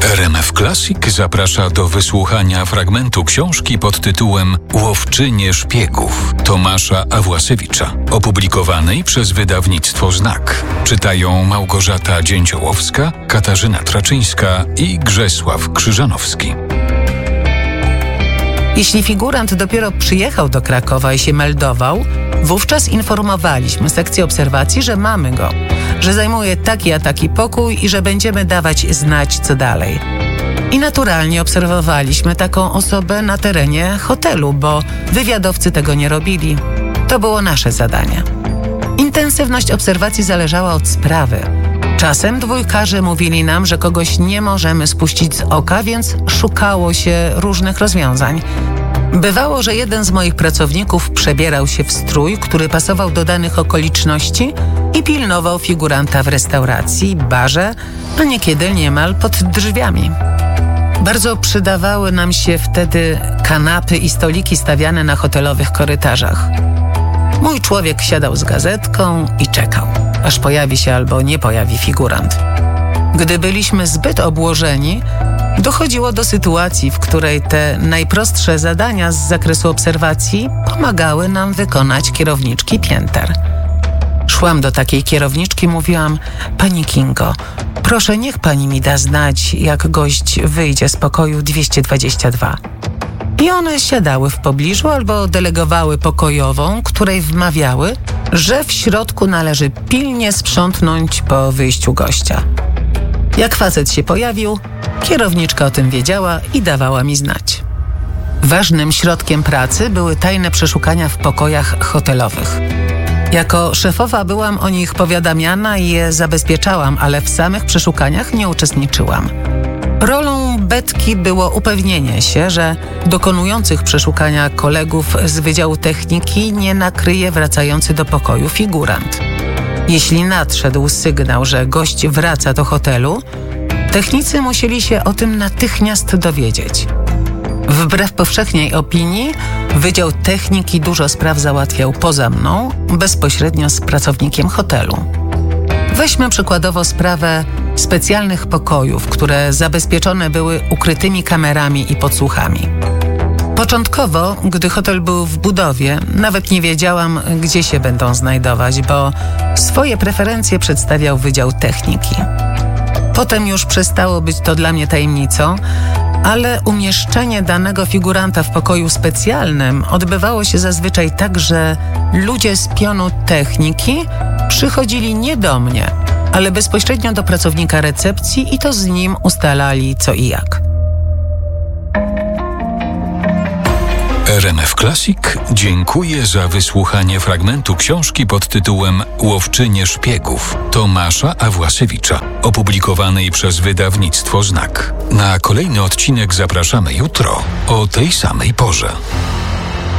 RMF Classic zaprasza do wysłuchania fragmentu książki pod tytułem Łowczynie szpiegów Tomasza Awłasiewicza, opublikowanej przez wydawnictwo Znak. Czytają Małgorzata Dzięciołowska, Katarzyna Traczyńska i Grzesław Krzyżanowski. Jeśli figurant dopiero przyjechał do Krakowa i się meldował, wówczas informowaliśmy sekcję obserwacji, że mamy go, że zajmuje taki a taki pokój i że będziemy dawać znać, co dalej. I naturalnie obserwowaliśmy taką osobę na terenie hotelu, bo wywiadowcy tego nie robili. To było nasze zadanie. Intensywność obserwacji zależała od sprawy. Czasem dwójkarze mówili nam, że kogoś nie możemy spuścić z oka, więc szukało się różnych rozwiązań. Bywało, że jeden z moich pracowników przebierał się w strój, który pasował do danych okoliczności i pilnował figuranta w restauracji, barze, a niekiedy niemal pod drzwiami. Bardzo przydawały nam się wtedy kanapy i stoliki stawiane na hotelowych korytarzach. Mój człowiek siadał z gazetką i czekał, aż pojawi się albo nie pojawi figurant. Gdy byliśmy zbyt obłożeni, dochodziło do sytuacji, w której te najprostsze zadania z zakresu obserwacji pomagały nam wykonać kierowniczki pięter. Szłam do takiej kierowniczki, mówiłam: Pani Kingo, proszę, niech pani mi da znać, jak gość wyjdzie z pokoju 222. I one siadały w pobliżu albo delegowały pokojową, której wmawiały, że w środku należy pilnie sprzątnąć po wyjściu gościa. Jak facet się pojawił, kierowniczka o tym wiedziała i dawała mi znać. Ważnym środkiem pracy były tajne przeszukania w pokojach hotelowych. Jako szefowa byłam o nich powiadamiana i je zabezpieczałam, ale w samych przeszukaniach nie uczestniczyłam. Rolą Betki było upewnienie się, że dokonujących przeszukania kolegów z Wydziału Techniki nie nakryje wracający do pokoju figurant. Jeśli nadszedł sygnał, że gość wraca do hotelu, technicy musieli się o tym natychmiast dowiedzieć. Wbrew powszechnej opinii, Wydział Techniki dużo spraw załatwiał poza mną, bezpośrednio z pracownikiem hotelu. Weźmy przykładowo sprawę specjalnych pokojów, które zabezpieczone były ukrytymi kamerami i podsłuchami. Początkowo, gdy hotel był w budowie, nawet nie wiedziałam, gdzie się będą znajdować, bo swoje preferencje przedstawiał Wydział Techniki. Potem już przestało być to dla mnie tajemnicą, ale umieszczenie danego figuranta w pokoju specjalnym odbywało się zazwyczaj tak, że ludzie z pionu techniki przychodzili nie do mnie, ale bezpośrednio do pracownika recepcji i to z nim ustalali co i jak. RMF Classic dziękuję za wysłuchanie fragmentu książki pod tytułem Łowczynie szpiegów Tomasza Awłasiewicza, opublikowanej przez wydawnictwo Znak. Na kolejny odcinek zapraszamy jutro o tej samej porze.